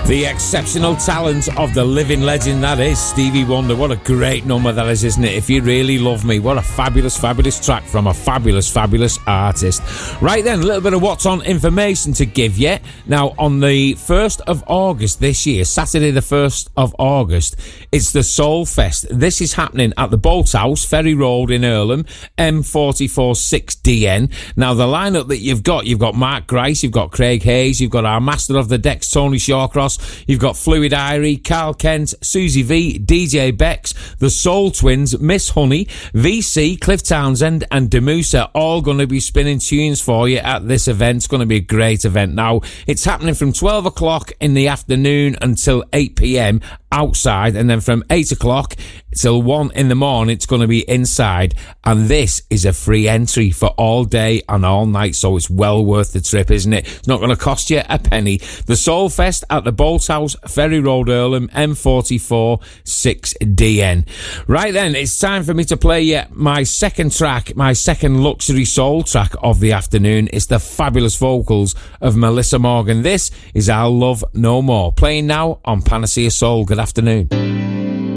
The exceptional talent of the living legend that is Stevie Wonder. What a great number that is, isn't it? If You Really Love Me. What a fabulous, fabulous track from a fabulous, fabulous artist. Right then, a little bit of what's on information to give you. Now, on the 1st of August this year, Saturday the 1st of August, it's the Soul Fest. This is happening at the Bolt House, Ferry Road in Earlham, M44 6DN. Now, the lineup that you've got Mark Grice, you've got Craig Hayes, you've got our Master of the Decks, Tony Shawcross, you've got Fluid Irie, Carl Kent, Susie V, DJ Bex, the Soul Twins, Miss Honey, VC, Cliff Townsend and Demusa, all going to be spinning tunes for you at this event. It's going to be a great event. Now, it's happening from 12 o'clock in the afternoon until 8 p.m. outside, and then from 8 o'clock till 1 in the morning it's going to be inside, and this is a free entry for all day and all night, so it's well worth the trip, isn't it? It's not going to cost you a penny. The Soul Fest at the Bolt House, Ferry Road, Earlham, M44 6DN. Right then, it's time for me to play you my second track, my second luxury soul track of the afternoon. It's the fabulous vocals of Melissa Morgan. This is I'll Love No More, playing now on Panacea Soul. Good afternoon.